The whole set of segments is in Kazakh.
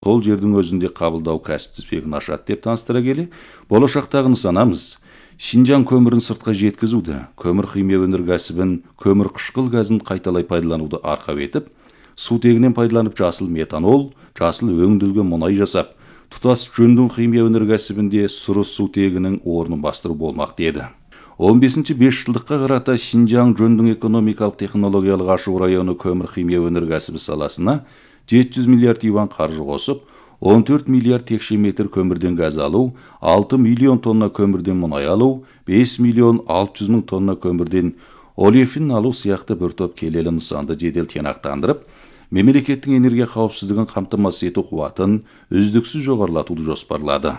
сол жердің өзінде қабылдау кәсіп тізбегін ашады деп таныстыра келе, болашақтағы нысанамыз Шинжаң көмірін сыртқа жеткізуді, көмір химия өнеркәсібін, көмір қышқыл газын қайталай пайдалануды арқау етіп, сутегінен пайдаланып жасыл метанол, жасыл өңделген мұнай жасап, тұтас жөндеу химия өнеркәсібінде сұрыс сутегінің орнын бастыру болмақ деді. 15-ші 5 жылдыққа қарата Шинжаң жөндеу экономикалық технологиялық ашу районы көмір химия өнеркәсібі саласына 700 миллиард юан қаржы қосып, 14 миллиард текше метр көмірден газ алу, 6 миллион тонна көмірден мұнай алу, 5 миллион 600 мың тонна көмірден олефин алу сияқты бір топ келелі нысанды жедел тиянақтандырып, мемлекеттің энергия қауіпсіздігін қамтамасыз ету қуатын үздіксіз жоғарылатуды жоспарлады.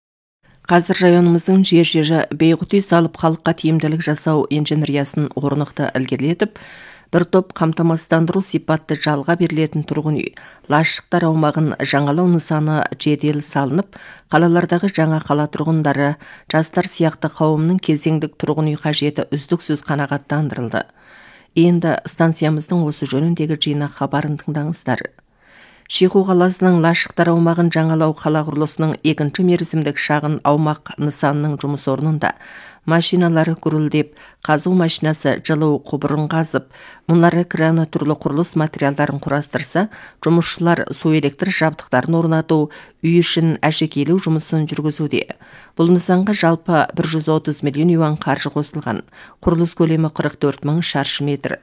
Қазір районымыздың жер-жері бейғұти салып халыққа тиімділік жасау инженериясын орнықты ілгерілетіп, бір топ қамтамасыздандыру сипатты жалға берілетін тұрғын үй, лашықтар аумағын жаңалау нысаны жедел салынып, қалалардағы жаңа қала тұрғындары, жастар сияқты қауымның кезеңдік тұрғын үй қажеті үздіксіз қанағаттандырылды. Енді станциямыздың осы жөніндегі жинақ хабарын тыңдаңыздар. Шиғу қаласының лашықтар аумағын жаңалау қала құрылысының екінші мерзімдік шағын аумақ нысанының жұмыс орнында машиналары гүрілдеп, қазу машинасы жылу құбырын қазып, мұнары краны түрлі құрылыс материалдарын құрастырса, жұмысшылар су электр жабдықтарын орнату, үй үшін әшекейлеу жұмысын жүргізуде. Бұл нысанға жалпы 130 миллион юан қаржы қосылған. Құрылыс көлемі 44 мың шаршы метр.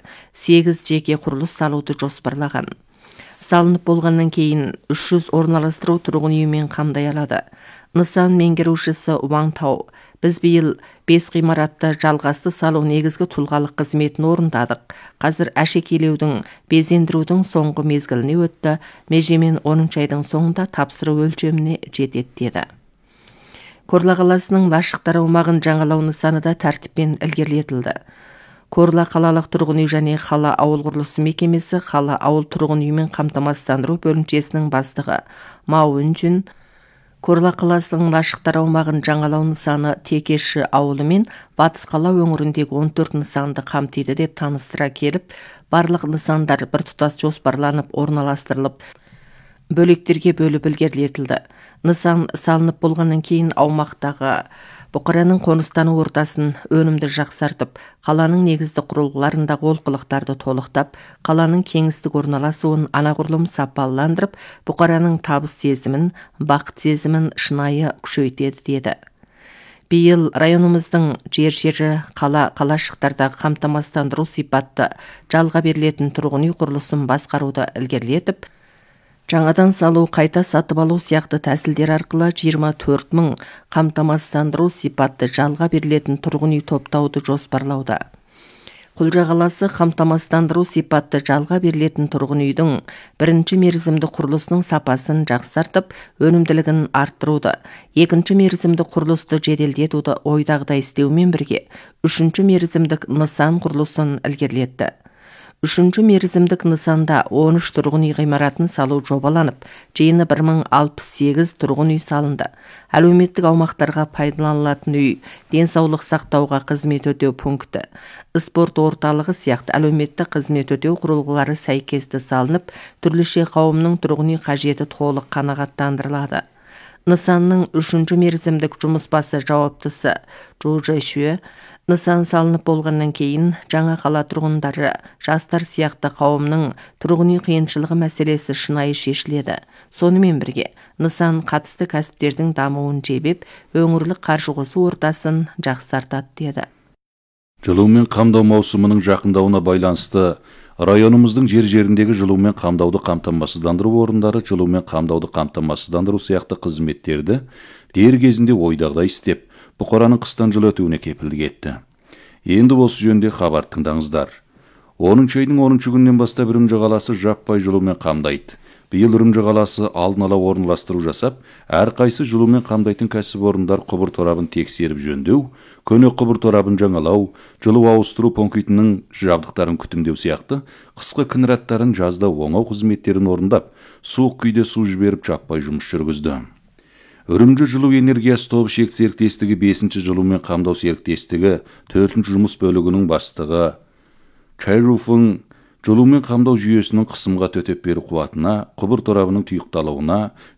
8 жеке құрылыс салуды жоспарлаған. Салынып болғаннан кейін 300 орналастыру тұрғын үймен қамдай алады. Нысан меңгерушісі Уаң Тау: біз биыл 5 ғимаратты жалғасты салу негізгі тұлғалық қызметін орындадық. Қазір әшекейлеудің, безендірудің соңғы мезгіліне өтті. Межемен 10 айдың соңында тапсыру өлшеміне жетеді деді. Корла қаласының лашықтар аумағын жаңалау нысаны да тәртіппен ілгерілетілді. Корла қалалық тұрғын үй және қала ауыл құрылысы мекемесі қала ауыл тұрғын үймен қамтамасыздандыру бөлімшесінің бастығы Мау Үнжүн Корла қаласының лашықтар аумағын жаңалау нысаны Текеші ауылы мен Батыс қала өңіріндегі 14 нысанды қамтиды деп таныстыра келіп, барлық нысандар бір тұтас жоспарланып орналастырылып, бөліктерге бөліп ілгерілетілді. Нысан салынып болғаннан кейін аумақтағы бұқараның қоныстану ортасын өнімді жақсартып, қаланың негізді құрылғыларындағы олқылықтарды толықтап, қаланың кеңістік орналасуын анағұрлым сапаландырып, бұқараның табыс сезімін, бақыт сезімін шынайы күшейтеді деді. Биыл районымыздың жер-жері қалашықтардағы қамтамасыздандыру сипатты жалға берілетін тұрғын үй құрылысын басқаруды ілгерілетіп, жаңадан салу, қайта сатып алу сияқты тәсілдер арқылы 24 мың қамтамасыздандыру сипатты жалға берілетін тұрғын үй топтауды жоспарлауда. Құлжа қаласы қамтамасыздандыру сипатты жалға берілетін тұрғын үйдің бірінші мерзімді құрылысының сапасын жақсартып, өнімділігін арттыруды, екінші мерзімді құрылысты жеделдетуді ойдағыдай істеумен бірге, үшінші мерзімдік нысан құрылысын ілгерілетті. Үшінші мерзімдік нысанда 13 тұрғын үй ғимаратын салу жобаланып, жиыны 1068 тұрғын үй салынды. Әлеуметтік аумақтарға пайдаланылатын үй, денсаулық сақтауға қызмет өтеу пункті, спорт орталығы сияқты әлеуметтік қызмет өтеу құрылғылары сәйкесті салынып, түрліше қауымның тұрғын үй қажеті толық қанағаттандырылады. Нысанның үшінші мерзімдік жұмыс басы жауаптысы Жу Жайшуе: нысан салынып болғаннан кейін жаңа қала тұрғындары, жастар сияқты қауымның тұрғын үй қиыншылығы мәселесі шынайы шешіледі. Сонымен бірге, нысан қатысты кәсіптердің дамуын жебеп, өңірлік қаржы қосу ортасын жақсартады деді. Жылумен қамдау маусымының жақындауына байланысты районымыздың жер-жеріндегі жылумен қамдауды қамтамасыздандыру орындары жылумен қамдауды қамтамасыздандыру сияқты қызметтерді дер кезінде ойдағыдай істеп, бұқараның қыстан жыл өтуіне кепілдік етті. Енді осы жөнде хабар тыңдаңыздар. 10 айдың 10 күннен бастап Үрімжі қаласы жаппай жылумен қамдайды. Биыл Үрімжі қаласы алдын ала орналастыру жасап, әрқайсы жылумен қамдайтын кәсіпорындар құбыр торабын тексеріп жөндеу, көне құбыр торабын жаңалау, жылу ауыстыру пунктінің жабдықтарын күтімдеу сияқты қысқы кінраттарын жазда оңау қызметтерін орындап, суық күйде су жіберіп жаппай жұмыс жүргізді. Үрімжі жылу энергиясы тобы шек серіктестігі 5-ші жылумен қамдау серіктестігі 4-ші жұмыс бөлігінің бастығы Чайруфың Жылумен қамдау жүйесінің қысымға төтеп беру қуатына, құбыр торабының тұйықталуына,